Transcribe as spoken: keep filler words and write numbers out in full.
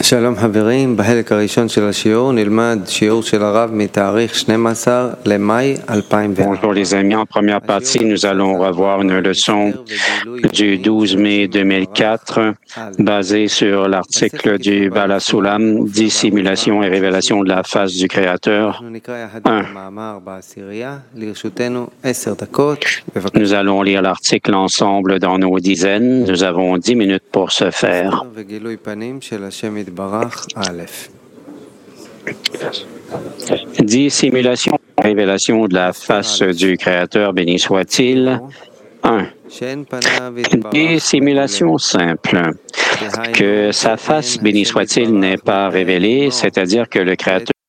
שלום חברים, בחלק הראשון של השיעור נלמד שיעור של הרב מתאריך שנים עשר למאי אלפיים וארבע. Bonjour les amis, en première partie, nous allons revoir une leçon du douze mai deux mille quatre basée sur l'article du Bala Sulam, dissimulation et révélation de la face du Créateur. un. Nous allons lire l'article ensemble dans nos dizaines. Nous avons dix minutes pour ce faire. Dissimulation et révélation de la face du Créateur, béni soit-il. un. Dissimulation simple. Que sa face, béni soit-il, n'est pas révélée, c'est-à-dire que le Créateur